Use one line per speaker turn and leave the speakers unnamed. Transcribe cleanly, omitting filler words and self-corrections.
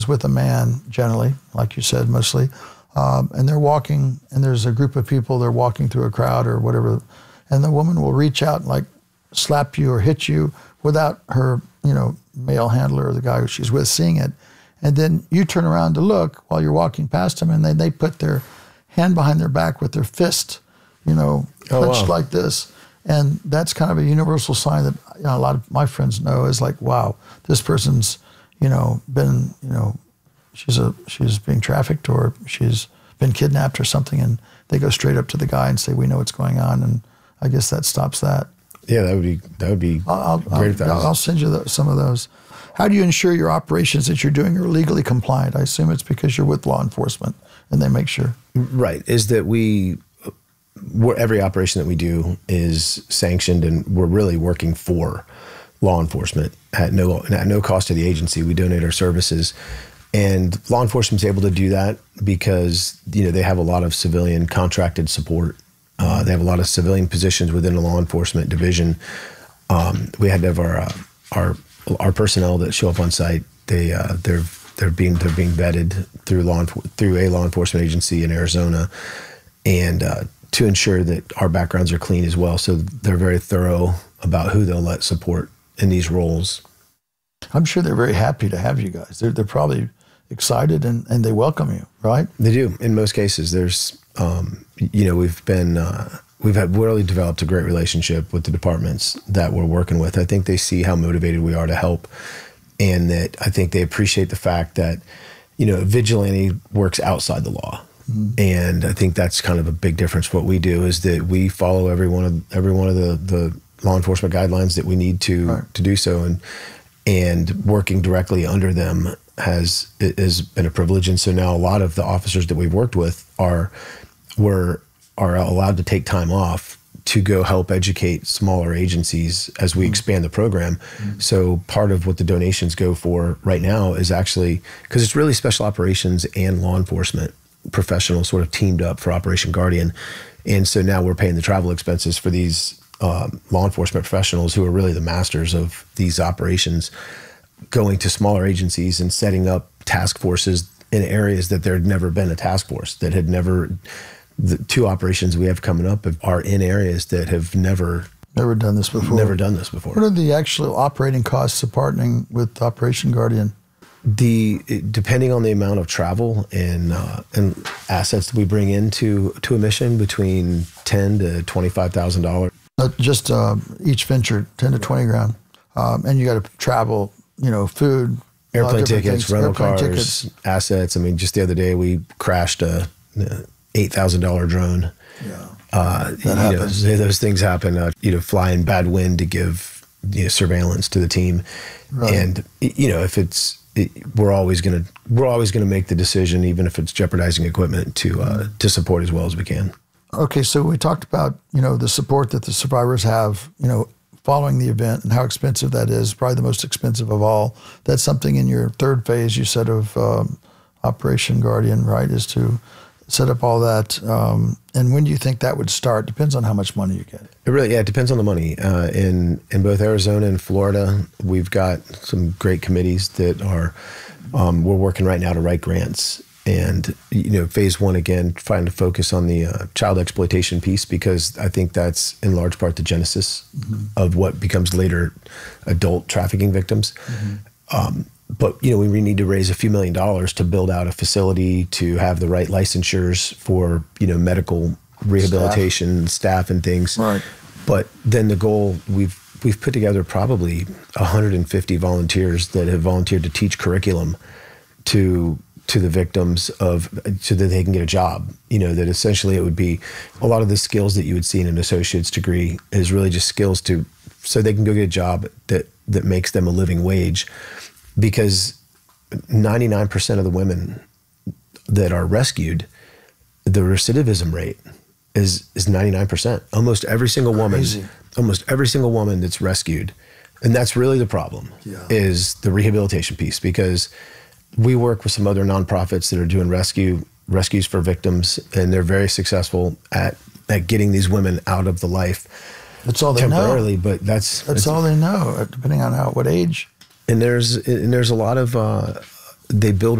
with a man, generally, like you said, mostly, and they're walking, and there's a group of people, they're walking through a crowd or whatever, and the woman will reach out and like slap you or hit you without her, male handler or the guy who she's with seeing it. And then you turn around to look while you're walking past them, and then they put their hand behind their back with their fist, clenched like this. And that's kind of a universal sign that a lot of my friends know is like, wow, this person's, been, she's being trafficked or she's been kidnapped or something. And they go straight up to the guy and say, we know what's going on. And I guess that stops that.
Yeah, that would be great.
I'll send you some of those. How do you ensure your operations that you're doing are legally compliant? I assume it's because you're with law enforcement and they make sure.
Right, is that every operation that we do is sanctioned, and we're really working for law enforcement at no cost to the agency. We donate our services, and law enforcement's able to do that because they have a lot of civilian contracted support. They have a lot of civilian positions within the law enforcement division. We had to have our personnel that show up on site. They're being vetted through a law enforcement agency in Arizona, and to ensure that our backgrounds are clean as well. So they're very thorough about who they'll let support in these roles.
I'm sure they're very happy to have you guys. They're probably excited and they welcome you, right?
They do. In most cases, there's we've really developed a great relationship with the departments that we're working with. I think they see how motivated we are to help, and that I think they appreciate the fact that, vigilante works outside the law. Mm-hmm. And I think that's kind of a big difference. What we do is that we follow every one of the law enforcement guidelines that we need to do so, and working directly under them has been a privilege. And so now a lot of the officers that we've worked with are allowed to take time off to go help educate smaller agencies as we expand the program. Mm-hmm. So part of what the donations go for right now is actually, because it's really special operations and law enforcement professionals sort of teamed up for Operation Guardian. And so now we're paying the travel expenses for these law enforcement professionals who are really the masters of these operations, going to smaller agencies and setting up task forces in areas that there had never been a task force, that had never. The two operations we have coming up are in areas that have never
done this before.
What
are the actual operating costs of partnering with Operation Guardian?
Depending on the amount of travel and assets that we bring into a mission, between $10,000 to $25,000.
Just each venture, 10 to 20 grand, and you got to travel, food,
airplane tickets, rental cars, assets. I mean, just the other day we crashed a $8,000 drone.
Yeah, that happens.
Those things happen. Fly in bad wind to give surveillance to the team, right. And if we're always gonna make the decision, even if it's jeopardizing equipment, to support as well as we can.
Okay, so we talked about the support that the survivors have, following the event and how expensive that is. Probably the most expensive of all. That's something in your third phase, you said, of Operation Guardian, right? Is to set up all that. And when do you think that would start? Depends on how much money you get.
It depends on the money. In both Arizona and Florida, we've got some great committees that are, we're working right now to write grants. And, phase one, again, trying to focus on the child exploitation piece, because I think that's in large part the genesis of what becomes later adult trafficking victims. Mm-hmm. But, we need to raise a few $1 million to build out a facility, to have the right licensures for, medical rehabilitation staff and things. Right. But then the goal, we've put together probably 150 volunteers that have volunteered to teach curriculum to the victims so that they can get a job. That essentially it would be a lot of the skills that you would see in an associate's degree is really just skills so they can go get a job that makes them a living wage. Because 99% of the women that are rescued, the recidivism rate is 99%. Almost every single woman that's rescued, and that's really the problem, is the rehabilitation piece. Because we work with some other nonprofits that are doing rescues for victims, and they're very successful at getting these women out of the life.
That's all they
temporarily,
know.
But that's
all they know, depending on what age.
And there's a lot of they build